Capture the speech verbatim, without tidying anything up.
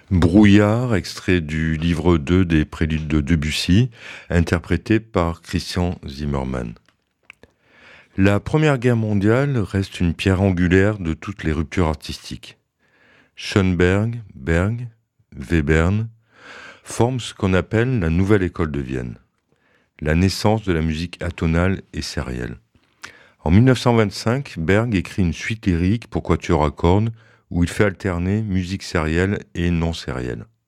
Brouillard, extrait du livre deux des Préludes de Debussy, interprété par Christian Zimmermann. La Première Guerre mondiale reste une pierre angulaire de toutes les ruptures artistiques. Schoenberg, Berg, Webern forment ce qu'on appelle la Nouvelle École de Vienne, la naissance de la musique atonale et sérielle. En mille neuf cent vingt-cinq, Berg écrit une suite lyrique pour quatuor à cordes où il fait alterner musique sérielle et non sérielle.